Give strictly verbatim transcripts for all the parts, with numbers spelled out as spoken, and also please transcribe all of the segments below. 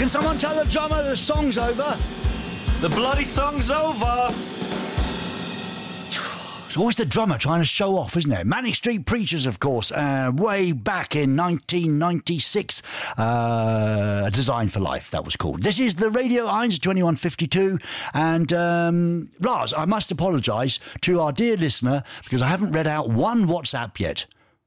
Can someone tell the drummer the song's over? The bloody song's over. It's always the drummer trying to show off, isn't it? Manic Street Preachers, of course, uh, way back in nineteen ninety-six. Uh, Design for Life, that was called. This is the Radio eins twenty-one fifty-two. And um, Lars, I must apologise to our dear listener because I haven't read out one WhatsApp yet.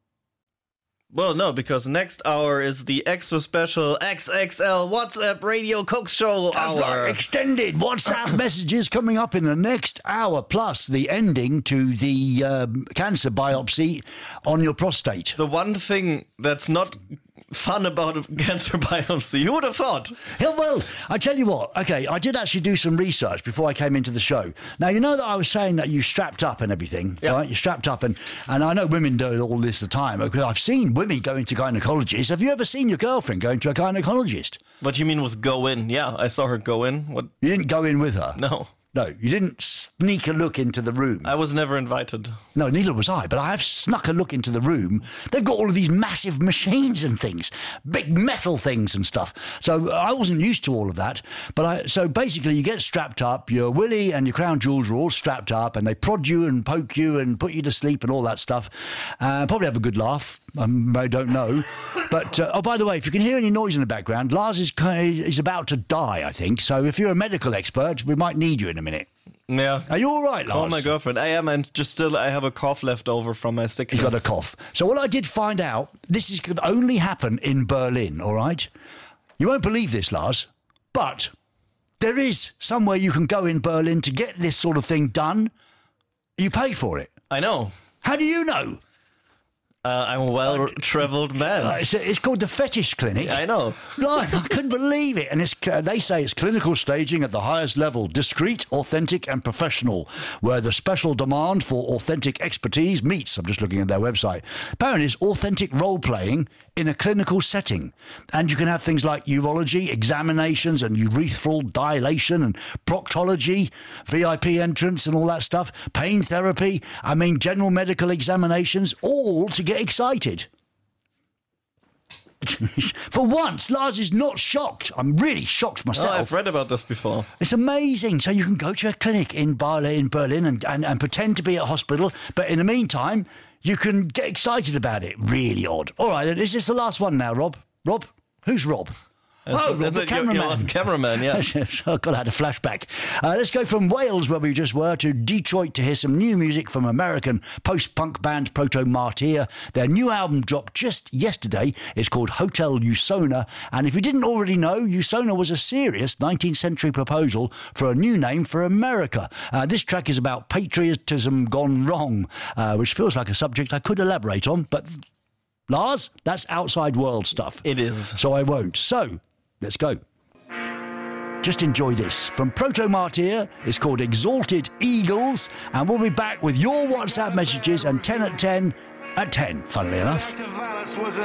Well, no, because next hour is the extra special X X L WhatsApp Radio Cook Show hour. Right. Extended WhatsApp messages coming up in the next hour, plus the ending to the um, cancer biopsy on your prostate. The one thing that's not fun about a cancer biopsy, who would have thought? Yeah, well, I tell you what, okay, I did actually do some research before I came into the show. Now, you know that I was saying that you strapped up and everything, yeah. right? You're strapped up, and, and I know women do all this the time, because I've seen women going to gynecologists. Have you ever seen your girlfriend going to a gynecologist? What do you mean with go in? Yeah, I saw her go in. What? You didn't go in with her? No. No, you didn't sneak a look into the room. I was never invited. No, neither was I, but I have snuck a look into the room. They've got all of these massive machines and things, big metal things and stuff. So I wasn't used to all of that. But I, so basically you get strapped up, your willy and your crown jewels are all strapped up, and they prod you and poke you and put you to sleep and all that stuff. Uh, probably have a good laugh. Um, I don't know. But, uh, oh, by the way, if you can hear any noise in the background, Lars is, is about to die, I think. So if you're a medical expert, we might need you in a minute. Yeah. Are you all right, Lars? Call my girlfriend. I am, and just still, I have a cough left over from my sickness. He's got a cough. So what I did find out, this is could only happen in Berlin, all right? You won't believe this, Lars, but there is somewhere you can go in Berlin to get this sort of thing done. You pay for it. I know. How do you know? Uh, I'm a well-travelled man. Uh, it's, it's called the Fetish Clinic. I know. Like, I couldn't believe it. And it's, uh, they say it's clinical staging at the highest level, discreet, authentic and professional, where the special demand for authentic expertise meets. I'm just looking at their website. Apparently it's authentic role-playing in a clinical setting. And you can have things like urology, examinations and urethral dilation and proctology, V I P entrance and all that stuff, pain therapy, I mean general medical examinations, all to get excited. For once, Lars is not shocked. I'm really shocked myself. Oh, I've read about this before. It's amazing. So you can go to a clinic in Berlin, in Berlin and, and, and pretend to be at a hospital, but in the meantime, you can get excited about it. Really odd. All right, is this the last one now, Rob? Rob? Who's Rob? That's oh, a, Rob, the a, cameraman. You're, you're cameraman, yeah. Oh, God, I had a flashback. Uh, let's go from Wales, where we just were, to Detroit to hear some new music from American post-punk band Proto Martyr. Their new album dropped just yesterday. It's called Hotel Usona. And if you didn't already know, Usona was a serious nineteenth century proposal for a new name for America. Uh, this track is about patriotism gone wrong, uh, which feels like a subject I could elaborate on, but Lars, that's outside world stuff. It is. So I won't. So, let's go. Just enjoy this. From Proto Martyr, it's called Exalted Eagles, and we'll be back with your WhatsApp messages and ten at ten at ten, funnily enough.